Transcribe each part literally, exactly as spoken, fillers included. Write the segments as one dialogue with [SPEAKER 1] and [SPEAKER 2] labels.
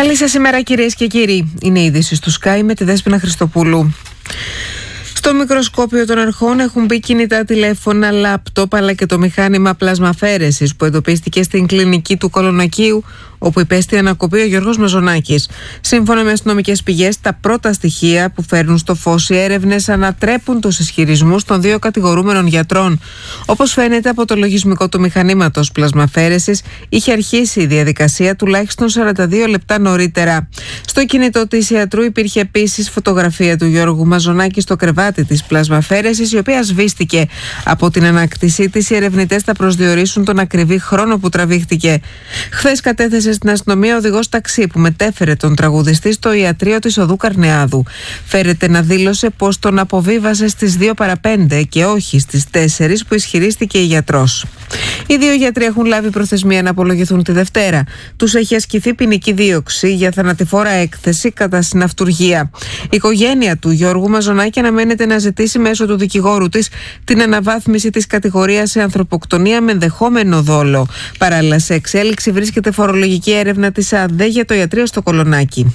[SPEAKER 1] Καλή σας ημέρα, κυρίες και κύριοι. Είναι η είδηση του Sky με τη Δέσποινα Χριστοπούλου. Στο μικροσκόπιο των αρχών έχουν μπει κινητά τηλέφωνα, λάπτοπ αλλά και το μηχάνημα πλασμαφέρεσης που εντοπίστηκε στην κλινική του Κολονακίου, όπου υπέστη ανακοπή ο Γιώργος Μαζονάκης. Σύμφωνα με αστυνομικές πηγές, τα πρώτα στοιχεία που φέρνουν στο φως οι έρευνες ανατρέπουν τους ισχυρισμούς των δύο κατηγορούμενων γιατρών. Όπως φαίνεται από το λογισμικό του μηχανήματος πλασμαφέρεσης, είχε αρχίσει η διαδικασία τουλάχιστον σαράντα δύο λεπτά νωρίτερα. Στο κινητό της ιατρού υπήρχε επίσης φωτογραφία του Γιώργου Μαζονάκη στο κρεβάτι της πλασμαφέρεσης, η οποία σβήστηκε. Από την ανάκτησή της, οι ερευνητές θα προσδιορίσουν τον ακριβή χρόνο που τραβήχτηκε. Χθες κατέθεσε στην αστυνομία οδηγός ταξί που μετέφερε τον τραγουδιστή στο ιατρείο της οδού Καρνεάδου. Φέρεται να δήλωσε πως τον αποβίβασε στις δύο παρά πέντε και όχι στις τέσσερις που ισχυρίστηκε η γιατρός. Οι δύο γιατροί έχουν λάβει προθεσμία να απολογηθούν τη Δευτέρα. Τους έχει ασκηθεί ποινική δίωξη για θανατηφόρα έκθεση κατά συναυτουργία. Η οικογένεια του Γιώργου Μαζονάκη αναμένεται να ζητήσει μέσω του δικηγόρου της την αναβάθμιση της κατηγορίας σε ανθρωποκτονία με ενδεχόμενο δόλο. Παράλληλα, σε εξέλιξη βρίσκεται φορολογική έρευνα της ΑΔΕ για το ιατρείο στο Κολονάκι.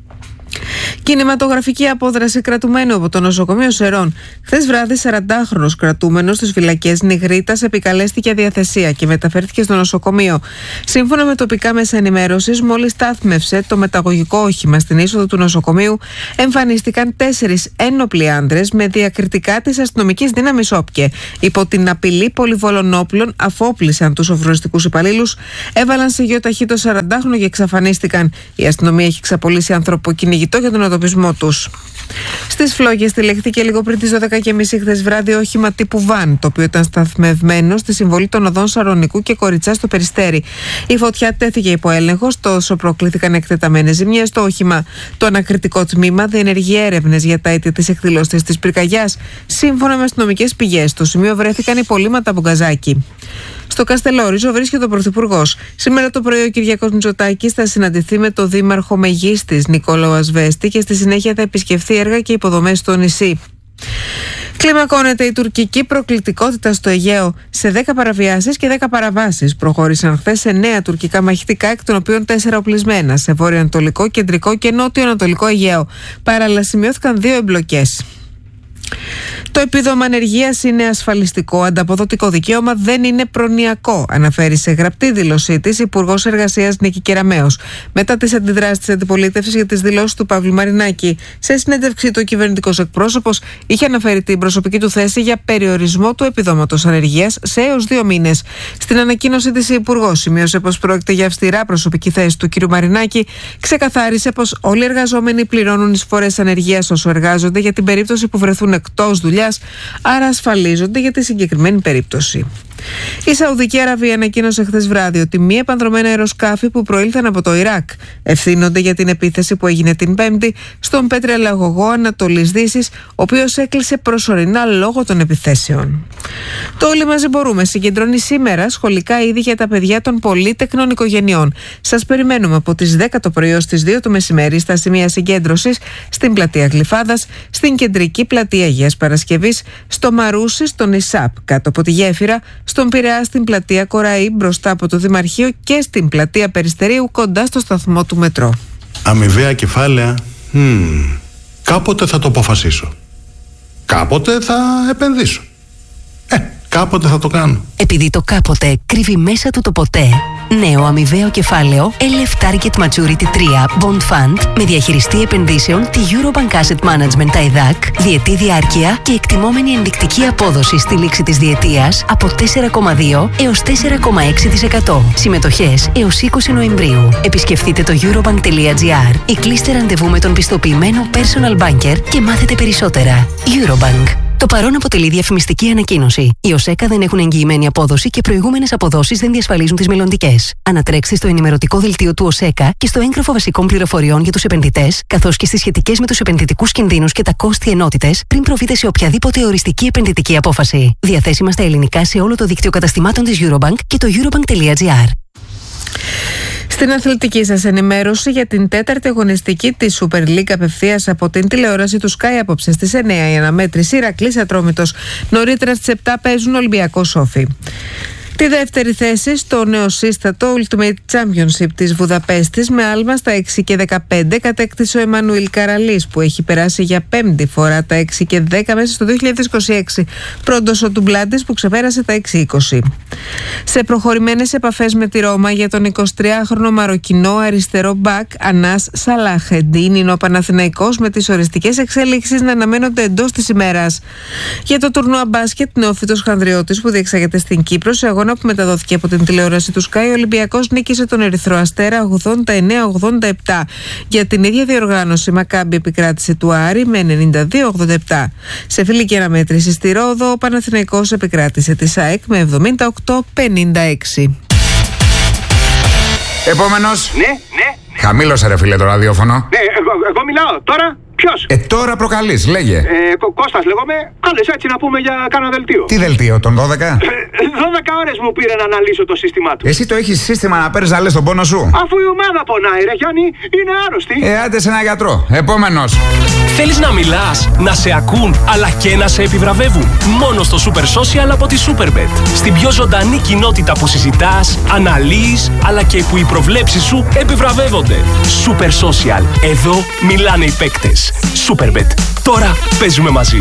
[SPEAKER 1] Κινηματογραφική απόδραση κρατουμένου από το νοσοκομείο Σερών. Χθες βράδυ, σαραντάχρονος κρατούμενος στις φυλακές Νιγρίτας επικαλέστηκε αδιαθεσία και μεταφέρθηκε στο νοσοκομείο. Σύμφωνα με τοπικά μέσα ενημέρωσης, μόλις στάθμευσε το μεταγωγικό όχημα στην είσοδο του νοσοκομείου, εμφανίστηκαν τέσσερις ένοπλοι άντρες με διακριτικά της αστυνομικής δύναμης όπκε. Υπό την απειλή πολυβόλων όπλων, αφόπλησαν τους σοφρονιστικούς υπαλλήλους, έβαλαν σε γεωταχή το σαραντάχρονο και εξαφανίστηκαν. Η αστυνομία έχει ξαπολύσει ανθρωποκυνηγητό για τον εντοπισμό τους. Στις Φλόγες τηλεχθήκε λίγο πριν τις δώδεκα και μισή χθες βράδυ όχημα τύπου βαν, το οποίο ήταν σταθμευμένο στη συμβολή των οδών Σαρονικού και Κοριτσά στο Περιστέρι. Η φωτιά τέθηκε υπό έλεγχο, τόσο προκλήθηκαν εκτεταμένες ζημιές στο όχημα. Το ανακριτικό τμήμα διενεργεί έρευνες για τα αίτια της εκδηλώστης της πυρκαγιάς. Σύμφωνα με αστυνομικές πηγές, στο σημείο βρέθηκαν υπολείμματα από γκαζάκι. Στο Καστελόριζο βρίσκεται ο Πρωθυπουργός. Σήμερα το πρωί ο Κυριάκος Μητσοτάκης θα συναντηθεί με το Δήμαρχο Μεγίστης Νικόλαο Ασβέστη και στη συνέχεια θα επισκεφθεί έργα και υποδομές στο νησί. Κλιμακώνεται η τουρκική προκλητικότητα στο Αιγαίο. Σε δέκα παραβιάσεις και δέκα παραβάσεις προχώρησαν χθες σε νέα τουρκικά μαχητικά, εκ των οποίων τέσσερα οπλισμένα, σε βόρειο-ανατολικό, κεντρικό και νότιο-ανατολικό Αιγαίο. Παράλληλα, σημειώθηκαν δύο εμπλοκές. Το επίδομα ανεργίας είναι ασφαλιστικό, ανταποδοτικό δικαίωμα, δεν είναι προνοιακό, αναφέρει σε γραπτή δήλωσή της Υπουργός Εργασίας Νίκη Κεραμέως. Μετά τις αντιδράσεις της αντιπολίτευσης για τις δηλώσεις του Παύλου Μαρινάκη, σε συνέντευξή του, ο κυβερνητικός εκπρόσωπος είχε αναφέρει την προσωπική του θέση για περιορισμό του επιδόματος ανεργίας σε έως δύο μήνες. Στην ανακοίνωσή της, η Υπουργός σημείωσε πως πρόκειται για αυστηρά προσωπική θέση του κ. Μαρινάκη, ξεκαθάρισε πως όλοι οι εργαζόμενοι πληρώνουν εισφορές ανεργίας όσο εργάζονται για την περίπτωση που βρεθούν εκτός δουλειάς, άρα ασφαλίζονται για τη συγκεκριμένη περίπτωση. Η Σαουδική Αραβία ανακοίνωσε χθες βράδυ ότι μη επανδρομένα αεροσκάφη που προήλθαν από το Ιράκ ευθύνονται για την επίθεση που έγινε την Πέμπτη στον πετρελαγωγό Ανατολής Δύσης, ο οποίος έκλεισε προσωρινά λόγω των επιθέσεων. Το Όλοι Μαζί Μπορούμε συγκεντρώνει σήμερα σχολικά είδη για τα παιδιά των πολύτεκνων οικογενειών. Σας περιμένουμε από τις δέκα το πρωί ως τις δύο το μεσημέρι στα σημεία συγκέντρωσης στην πλατεία Γλυφάδας, στην κεντρική πλατεία Αγίας Παρασκευής, στο Μαρούσι, στον Ισάπ κάτω από τη Γέφυρα, στον Πειραιά στην πλατεία Κοραή μπροστά από το Δημαρχείο και στην πλατεία Περιστερίου κοντά στο σταθμό του μετρό.
[SPEAKER 2] Αμοιβαία κεφάλαια, hmm, κάποτε θα το αποφασίσω. Κάποτε θα επενδύσω. Ε, κάποτε θα το κάνω.
[SPEAKER 3] Επειδή το κάποτε κρύβει μέσα του το ποτέ, νέο αμοιβαίο κεφάλαιο ελ εφ Target Maturity τρία Bond Fund με διαχειριστή επενδύσεων τη Eurobank Asset Management τα ΕΔΑΚ, διετή διάρκεια και εκτιμόμενη ενδεικτική απόδοση στη λήξη της διετίας από τέσσερα κόμμα δύο έως τέσσερα κόμμα έξι τοις εκατό. Συμμετοχές έως είκοσι Νοεμβρίου. Επισκεφτείτε το eurobank τελεία gr ή κλείστε ραντεβού με τον πιστοποιημένο personal banker και μάθετε περισσότερα. Eurobank. Το παρόν αποτελεί διαφημιστική ανακοίνωση. Οι ΟΣΕΚΑ δεν έχουν εγγυημένη απόδοση και προηγούμενες αποδόσεις δεν διασφαλίζουν τις μελλοντικές. Ανατρέξτε στο ενημερωτικό δελτίο του ΟΣΕΚΑ και στο έγγραφο βασικών πληροφοριών για τους επενδυτές, καθώς και στις σχετικές με τους επενδυτικούς κινδύνους και τα κόστη ενότητες, πριν προβείτε σε οποιαδήποτε οριστική επενδυτική απόφαση. Διαθέσιμα στα ελληνικά σε όλο το δίκτυο καταστημάτων της Eurobank και το eurobank τελεία gr.
[SPEAKER 1] Στην αθλητική σας ενημέρωση για την τέταρτη αγωνιστική της Super League απευθείας από την τηλεόραση του Sky απόψε στις εννιά η αναμέτρηση Ηρακλής Ατρόμητος. Νωρίτερα στις επτά παίζουν Ολυμπιακός Όφη. Τη δεύτερη θέση στο νεοσύστατο Ultimate Championship της Βουδαπέστης με άλμα στα έξι και δεκαπέντε κατέκτησε ο Εμμανουήλ Καραλής, που έχει περάσει για πέμπτη φορά τα έξι και δέκα μέσα στο δύο χιλιάδες είκοσι έξι. Πρώτος ο Ντουμπλάντης που ξεπέρασε τα έξι είκοσι. Σε προχωρημένες επαφές με τη Ρώμα για τον εικοσιτριάχρονο Μαροκινό αριστερό μπακ Ανάς Σαλάχεντιν είναι ο Παναθηναϊκός, με τις οριστικές εξέλιξεις να αναμένονται εντός της ημέρας. Για το τουρνουά μπάσκετ, νεόφυτος Χανδριώτης που διεξάγεται στην Κύπρο, σε αγώνα που μεταδόθηκε από την τηλεόραση του Sky, ο Ολυμπιακός νίκησε τον Ερυθρό Αστέρα ογδόντα εννέα ογδόντα επτά. Για την ίδια διοργάνωση, η Μακάμπι επικράτησε του Άρη με ενενήντα δύο ογδόντα επτά. Σε φιλική αναμέτρηση στη Ρόδο, ο Παναθηναϊκός επικράτησε τη ΑΕΚ με εβδομήντα οκτώ πενήντα έξι.
[SPEAKER 4] Επόμενος.
[SPEAKER 5] Ναι, ναι.
[SPEAKER 4] Χαμήλωσε ρε φίλε το ραδιόφωνο.
[SPEAKER 5] Ναι, εγώ, εγώ μιλάω τώρα. Ποιος?
[SPEAKER 4] Ε, τώρα προκαλείς, λέγε.
[SPEAKER 5] Ε, Κω- Κώστας λέγομαι. Κάλεσε έτσι να πούμε για κάνα δελτίο.
[SPEAKER 4] Τι δελτίο, τον δώδεκα?
[SPEAKER 5] Ε, δώδεκα ώρες μου πήρε να αναλύσω το σύστημά του.
[SPEAKER 4] Εσύ το έχεις σύστημα να παίρνεις να λες τον πόνο σου?
[SPEAKER 5] Αφού η ομάδα πονάει, ρε Γιάννη, είναι άρρωστη.
[SPEAKER 4] Ε, άντε σε ένα γιατρό. Επόμενος.
[SPEAKER 6] Θέλεις να μιλάς, να σε ακούν, αλλά και να σε επιβραβεύουν? Μόνο στο Super Social από τη Superbet. Στην πιο ζωντανή κοινότητα που συζητάς, αναλύεις, αλλά και που οι προβλέψεις σου επιβραβεύονται. Super Social. Εδώ μιλάνε οι παίκτες. Superbet. Τώρα παίζουμε μαζί.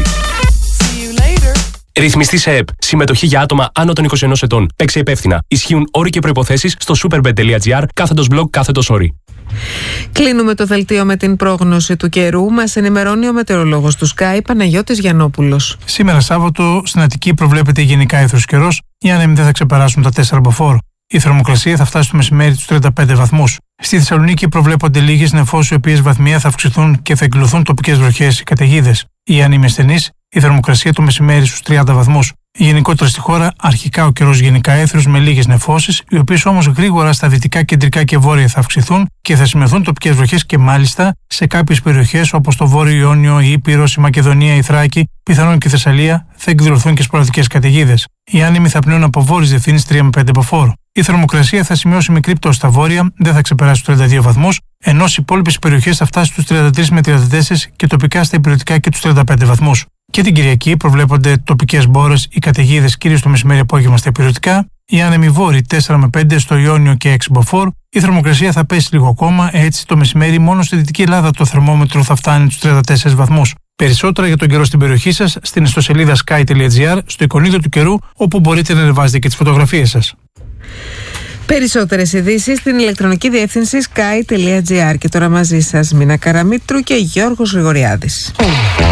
[SPEAKER 6] Ρυθμιστή σε ΕΠ. Συμμετοχή για άτομα άνω των είκοσι ενός ετών. Παίξε υπεύθυνα. Ισχύουν όροι και προϋποθέσεις στο superbet.gr κάθετος blog κάθετος όροι.
[SPEAKER 1] Κλείνουμε το δελτίο με την πρόγνωση του καιρού. Μας ενημερώνει ο μετεωρολόγος του Sky, Παναγιώτης Γιαννόπουλος.
[SPEAKER 7] Σήμερα Σάββατο στην Αττική προβλέπεται γενικά ήθρος καιρός. Οι άνεμοι δεν θα ξεπεράσουν τα τέσσερα μποφόρ. Η θερμοκρασία θα φτάσει στο μεσημέρι τους τριάντα πέντε βαθμούς. Στη Θεσσαλονίκη προβλέπονται λίγες νεφώσεις, οι οποίες βαθμία θα αυξηθούν και θα εκδηλωθούν τοπικές βροχές ή καταιγίδες. Οι άνεμοι ασθενείς, η θερμοκρασία το μεσημέρι στους τριάντα βαθμούς. Γενικότερα στη χώρα, αρχικά ο καιρός γενικά έθριος με λίγες νεφώσεις, οι οποίες όμως γρήγορα στα δυτικά, κεντρικά και βόρεια θα αυξηθούν και θα σημειωθούν τοπικές βροχές και μάλιστα σε κάποιες περιοχές όπως το Βόρειο Ιόνιο, η Ήπειρος, η Μακεδονία, η Θράκη, πιθανόν και η Θεσσαλία, θα εκδηλωθούν και σποραδικές καταιγίδες. Οι άνεμοι θα πνέουν από βόρειες διευθύνσεις τρία με πέντε μποφόρ. Η θερμοκρασία θα σημειώσει μικρή πτώση στα βόρεια, δεν θα ξεπεράσει τους τριάντα δύο βαθμούς, ενώ στις υπόλοιπες περιοχές θα φτάσει στους τριάντα τρία με τριάντα τέσσερα και τοπικά στα ηπειρωτικά και τους τριάντα πέντε βαθμούς. Και την Κυριακή προβλέπονται τοπικές μπόρες ή καταιγίδες κυρίως το μεσημέρι απόγευμα στα ηπειρωτικά, οι άνεμοι βόρειοι τέσσερα με πέντε στο Ιόνιο και έξι μποφόρ. Η θερμοκρασία θα πέσει λίγο ακόμα, έτσι το μεσημέρι μόνο στη Δυτική Ελλάδα το θερμόμετρο θα φτάνει στους τριάντα τέσσερα βαθμούς. Περισσότερα για τον καιρό στην περιοχή σας στην ιστοσελίδα sky.gr, στο εικονίδιο του καιρού, όπου μπορείτε να ανεβάζετε και τις φωτογραφίες σας.
[SPEAKER 1] Περισσότερες ειδήσεις στην ηλεκτρονική διεύθυνση sky.gr. Και τώρα μαζί σας Μίνα Καραμήτρου και Γιώργος Γρηγοριάδης.